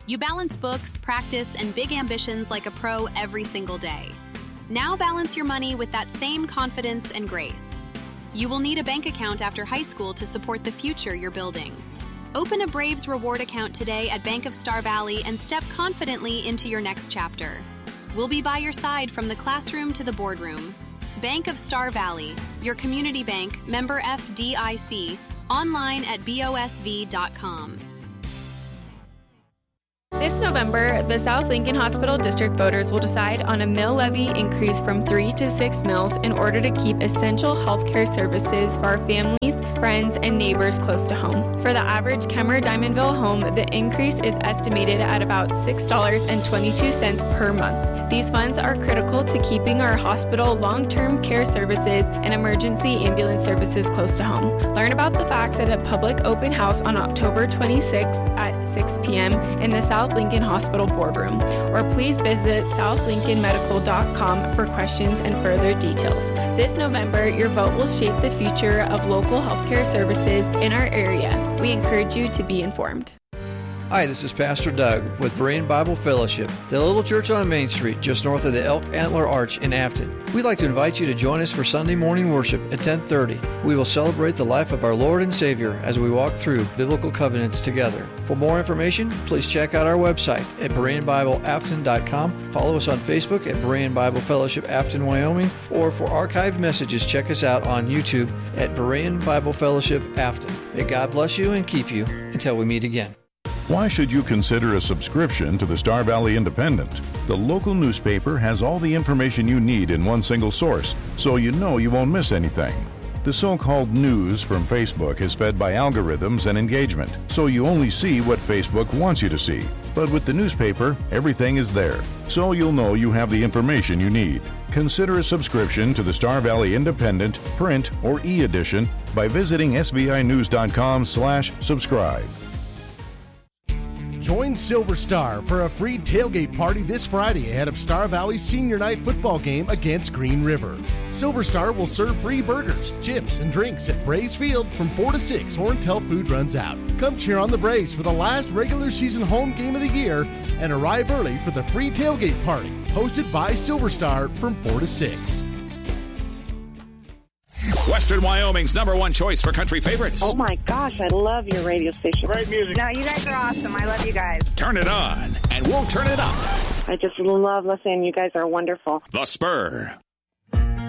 You balance books, practice, and big ambitions like a pro every single day. Now balance your money with that same confidence and grace. You will need a bank account after high school to support the future you're building. Open a Braves reward account today at Bank of Star Valley and step confidently into your next chapter. We'll be by your side from the classroom to the boardroom. Bank of Star Valley, your community bank, member FDIC, online at bosv.com. This November, the South Lincoln Hospital District voters will decide on a mill levy increase from 3 to 6 mills in order to keep essential healthcare services for our families, friends, and neighbors close to home. For the average Kemmer Diamondville home, the increase is estimated at about $6.22 per month. These funds are critical to keeping our hospital long-term care services and emergency ambulance services close to home. Learn about the facts at a public open house on October 26th at 6 p.m. in the South Lincoln Hospital boardroom, or please visit southlincolnmedical.com for questions and further details. This November, your vote will shape the future of local healthcare services in our area. We encourage you to be informed. Hi, this is Pastor Doug with Berean Bible Fellowship, the little church on Main Street just north of the Elk Antler Arch in Afton. We'd like to invite you to join us for Sunday morning worship at 10:30. We will celebrate the life of our Lord and Savior as we walk through biblical covenants together. For more information, please check out our website at BereanBibleAfton.com. Follow us on Facebook at Berean Bible Fellowship Afton, Wyoming, or for archived messages, check us out on YouTube at Berean Bible Fellowship Afton. May God bless you and keep you until we meet again. Why should you consider a subscription to the Star Valley Independent? The local newspaper has all the information you need in one single source, so you know you won't miss anything. The so-called news from Facebook is fed by algorithms and engagement, so you only see what Facebook wants you to see. But with the newspaper, everything is there, so you'll know you have the information you need. Consider a subscription to the Star Valley Independent, print, or e-edition by visiting svinews.com/subscribe. Join Silver Star for a free tailgate party this Friday ahead of Star Valley's senior night football game against Green River. Silver Star will serve free burgers, chips, and drinks at Braves Field from 4 to 6 or until food runs out. Come cheer on the Braves for the last regular season home game of the year and arrive early for the free tailgate party hosted by Silver Star from 4 to 6. Western Wyoming's #1 choice for country favorites. Oh my gosh, I love your radio station. Great music. No, you guys are awesome. I love you guys. Turn it on, and we'll turn it up. I just love listening. You guys are wonderful. The Spur.